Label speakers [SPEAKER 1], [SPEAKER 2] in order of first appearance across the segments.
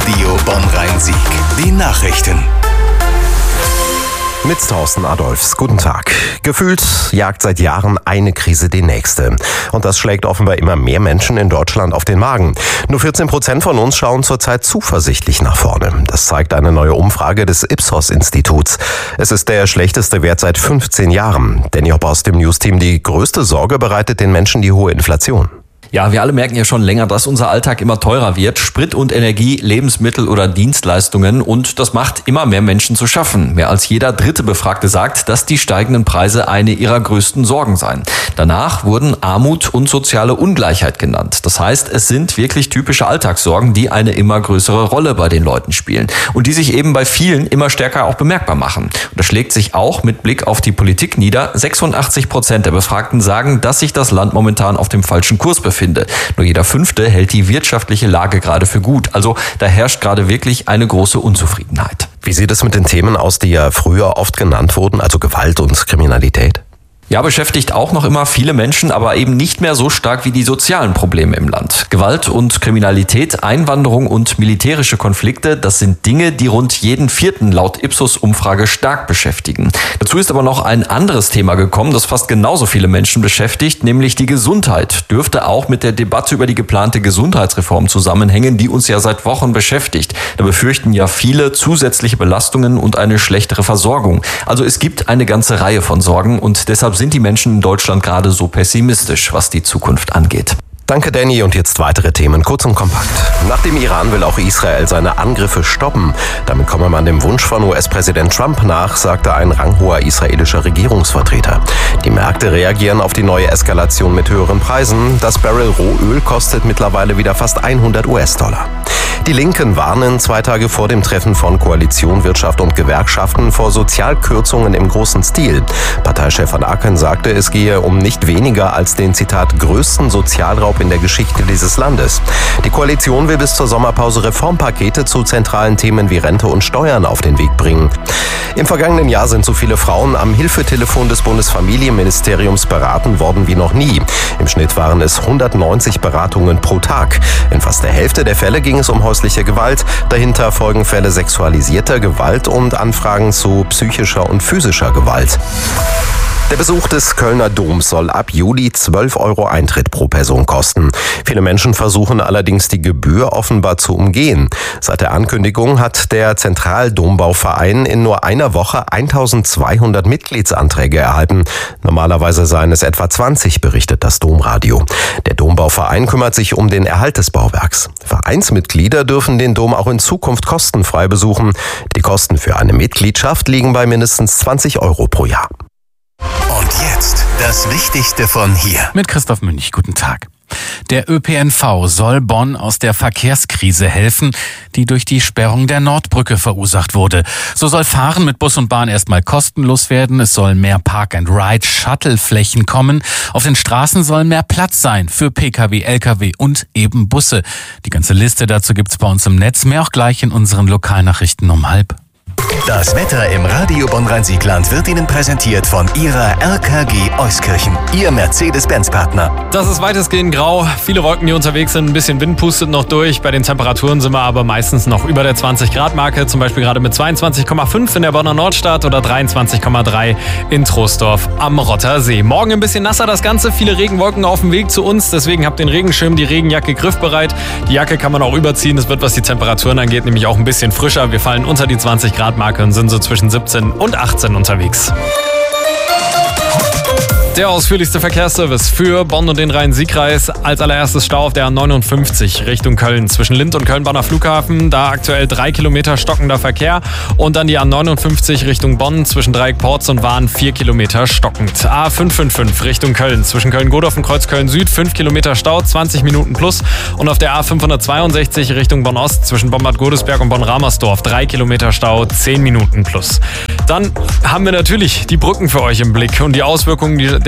[SPEAKER 1] Radio Bonn-Rhein-Sieg. Die Nachrichten.
[SPEAKER 2] Mit Thorsten Adolfs. Guten Tag. Gefühlt jagt seit Jahren eine Krise die nächste. Und das schlägt offenbar immer mehr Menschen in Deutschland auf den Magen. Nur 14% von uns schauen zurzeit zuversichtlich nach vorne. Das zeigt eine neue Umfrage des Ipsos-Instituts. Es ist der schlechteste Wert seit 15 Jahren. Danny Hopp aus dem News-Team. Die größte Sorge bereitet den Menschen die hohe Inflation.
[SPEAKER 3] Ja, wir alle merken ja schon länger, dass unser Alltag immer teurer wird. Sprit und Energie, Lebensmittel oder Dienstleistungen. Und das macht immer mehr Menschen zu schaffen. Mehr als jeder dritte Befragte sagt, dass die steigenden Preise eine ihrer größten Sorgen seien. Danach wurden Armut und soziale Ungleichheit genannt. Das heißt, es sind wirklich typische Alltagssorgen, die eine immer größere Rolle bei den Leuten spielen. Und die sich eben bei vielen immer stärker auch bemerkbar machen. Und das schlägt sich auch mit Blick auf die Politik nieder. 86% der Befragten sagen, dass sich das Land momentan auf dem falschen Kurs befindet. Nur jeder Fünfte hält die wirtschaftliche Lage gerade für gut. Also da herrscht gerade wirklich eine große Unzufriedenheit.
[SPEAKER 2] Wie sieht es mit den Themen aus, die ja früher oft genannt wurden, also Gewalt und Kriminalität?
[SPEAKER 3] Ja, beschäftigt auch noch immer viele Menschen, aber eben nicht mehr so stark wie die sozialen Probleme im Land. Gewalt und Kriminalität, Einwanderung und militärische Konflikte, das sind Dinge, die rund jeden Vierten laut Ipsos-Umfrage stark beschäftigen. Dazu ist aber noch ein anderes Thema gekommen, das fast genauso viele Menschen beschäftigt, nämlich die Gesundheit. Dürfte auch mit der Debatte über die geplante Gesundheitsreform zusammenhängen, die uns ja seit Wochen beschäftigt. Da befürchten ja viele zusätzliche Belastungen und eine schlechtere Versorgung. Also es gibt eine ganze Reihe von Sorgen und deshalb sind die Menschen in Deutschland gerade so pessimistisch, was die Zukunft angeht.
[SPEAKER 2] Danke, Danny. Und jetzt weitere Themen, kurz und kompakt. Nach dem Iran will auch Israel seine Angriffe stoppen. Damit komme man dem Wunsch von US-Präsident Trump nach, sagte ein ranghoher israelischer Regierungsvertreter. Die Märkte reagieren auf die neue Eskalation mit höheren Preisen. Das Barrel Rohöl kostet mittlerweile wieder fast 100 US-Dollar. Die Linken warnen 2 Tage vor dem Treffen von Koalition, Wirtschaft und Gewerkschaften vor Sozialkürzungen im großen Stil. Parteichef Van Aken sagte, es gehe um nicht weniger als den, Zitat, größten Sozialraub in der Geschichte dieses Landes. Die Koalition will bis zur Sommerpause Reformpakete zu zentralen Themen wie Rente und Steuern auf den Weg bringen. Im vergangenen Jahr sind so viele Frauen am Hilfetelefon des Bundesfamilienministeriums beraten worden wie noch nie. Im Schnitt waren es 190 Beratungen pro Tag. In fast der Hälfte der Fälle ging es um häusliche Gewalt. Dahinter folgen Fälle sexualisierter Gewalt und Anfragen zu psychischer und physischer Gewalt. Der Besuch des Kölner Doms soll ab Juli 12 € Eintritt pro Person kosten. Viele Menschen versuchen allerdings die Gebühr offenbar zu umgehen. Seit der Ankündigung hat der Zentraldombauverein in nur einer Woche 1200 Mitgliedsanträge erhalten. Normalerweise seien es etwa 20, berichtet das Domradio. Der Dombauverein kümmert sich um den Erhalt des Bauwerks. Vereinsmitglieder dürfen den Dom auch in Zukunft kostenfrei besuchen. Die Kosten für eine Mitgliedschaft liegen bei mindestens 20 € pro Jahr.
[SPEAKER 1] Und jetzt das Wichtigste von hier.
[SPEAKER 4] Mit Christoph Münch, guten Tag. Der ÖPNV soll Bonn aus der Verkehrskrise helfen, die durch die Sperrung der Nordbrücke verursacht wurde. So soll Fahren mit Bus und Bahn erstmal kostenlos werden. Es sollen mehr Park-and-Ride-Shuttle-Flächen kommen. Auf den Straßen soll mehr Platz sein für Pkw, Lkw und eben Busse. Die ganze Liste dazu gibt's bei uns im Netz. Mehr auch gleich in unseren Lokalnachrichten um 12:30.
[SPEAKER 1] Das Wetter im Radio Bonn-Rhein-Sieg-Land wird Ihnen präsentiert von Ihrer RKG Euskirchen, Ihr Mercedes-Benz-Partner.
[SPEAKER 5] Das ist weitestgehend grau, viele Wolken, die unterwegs sind, ein bisschen Wind pustet noch durch. Bei den Temperaturen sind wir aber meistens noch über der 20-Grad-Marke, zum Beispiel gerade mit 22,5 in der Bonner Nordstadt oder 23,3 in Troisdorf am Rottersee. Morgen ein bisschen nasser das Ganze, viele Regenwolken auf dem Weg zu uns, deswegen habt den Regenschirm, die Regenjacke griffbereit. Die Jacke kann man auch überziehen, es wird, was die Temperaturen angeht, nämlich auch ein bisschen frischer. Wir fallen unter die 20-Grad-Marke und sind so zwischen 17 und 18 unterwegs. Der ausführlichste Verkehrsservice für Bonn und den Rhein-Sieg-Kreis. Als allererstes Stau auf der A59 Richtung Köln zwischen Lindt und Köln-Bonner Flughafen. Da aktuell 3 Kilometer stockender Verkehr. Und dann die A59 Richtung Bonn zwischen Dreieck-Porz und Wahn 4 Kilometer stockend. A555 Richtung Köln zwischen Köln-Godorf und Kreuz-Köln-Süd 5 Kilometer Stau, 20 Minuten plus. Und auf der A562 Richtung Bonn-Ost zwischen Bonn-Bad Godesberg und Bonn-Ramersdorf 3 Kilometer Stau, 10 Minuten plus. Dann haben wir natürlich die Brücken für euch im Blick und die Auswirkungen der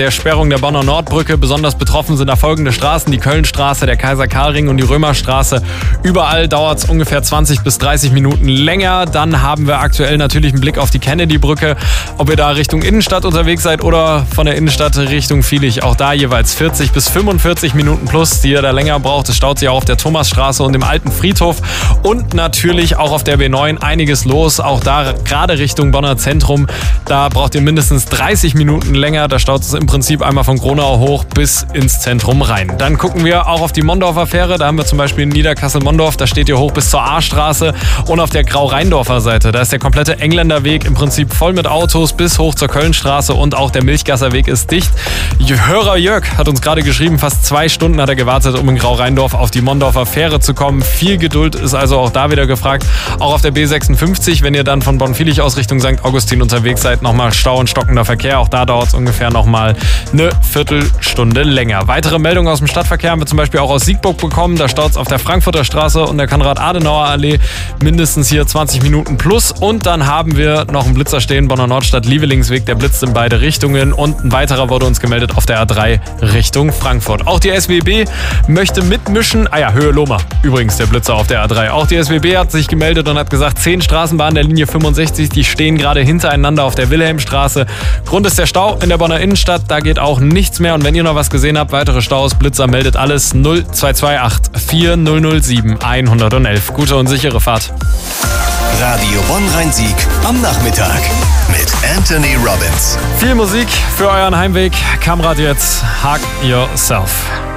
[SPEAKER 5] der Sperrung der Bonner Nordbrücke. Besonders betroffen sind da folgende Straßen, die Kölnstraße, der Kaiser-Karl-Ring und die Römerstraße. Überall dauert es ungefähr 20 bis 30 Minuten länger. Dann haben wir aktuell natürlich einen Blick auf die Kennedy-Brücke. Ob ihr da Richtung Innenstadt unterwegs seid oder von der Innenstadt Richtung Viehlich, auch da jeweils 40 bis 45 Minuten plus, die ihr da länger braucht. Es staut sich auch auf der Thomasstraße und im Alten Friedhof und natürlich auch auf der B9 einiges los. Auch da gerade Richtung Bonner Zentrum, da braucht ihr mindestens 30 Minuten länger. Da staut es im Prinzip einmal von Gronau hoch bis ins Zentrum rein. Dann gucken wir auch auf die Mondorfer Fähre. Da haben wir zum Beispiel in Niederkassel-Mondorf, da steht ihr hoch bis zur A-Straße und auf der Grau-Rheindorfer Seite, da ist der komplette Engländerweg im Prinzip voll mit Autos bis hoch zur Kölnstraße und auch der Milchgasser Weg ist dicht. Hörer Jörg hat uns gerade geschrieben, fast 2 Stunden hat er gewartet, um in Grau-Rheindorf auf die Mondorfer Fähre zu kommen. Viel Geduld ist also auch da wieder gefragt. Auch auf der B56, wenn ihr dann von Bonn-Viehlich aus Richtung St. Augustin unterwegs seid, nochmal Stau und stockender Verkehr. Auch da dauert es ungefähr nochmal eine Viertelstunde länger. Weitere Meldungen aus dem Stadtverkehr haben wir zum Beispiel auch aus Siegburg bekommen. Da staut es auf der Frankfurter Straße und der Konrad-Adenauer-Allee mindestens hier 20 Minuten plus. Und dann haben wir noch einen Blitzer stehen, Bonner Nordstadt-Lievelingsweg. Der blitzt in beide Richtungen. Und ein weiterer wurde uns gemeldet auf der A3 Richtung Frankfurt. Auch die SWB möchte mitmischen. Höhe Lohmer. Übrigens der Blitzer auf der A3. Auch die SWB hat sich gemeldet und hat gesagt, 10 Straßenbahnen der Linie 65, die stehen gerade hintereinander auf der Wilhelmstraße. Grund ist der Stau in der Bonner Innenstadt. Da geht auch nichts mehr. Und wenn ihr noch was gesehen habt, weitere Staus, Blitzer meldet alles 0228 4007 111. Gute und sichere Fahrt.
[SPEAKER 1] Radio Bonn-Rhein-Sieg am Nachmittag mit Anthony Robbins.
[SPEAKER 5] Viel Musik für euren Heimweg. Kamrad jetzt, Hug Yourself.